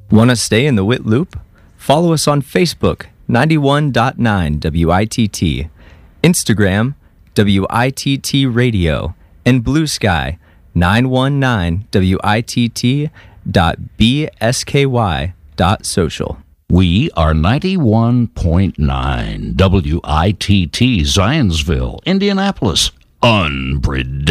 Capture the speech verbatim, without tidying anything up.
Want to stay in the W I T loop? Follow us on Facebook, ninety-one point nine W I T T, Instagram, W I T T Radio, and Blue Sky, nine one nine W I T T dot B S K Y dot social. We are ninety-one point nine W I T T, Zionsville, Indianapolis. Unpredictable.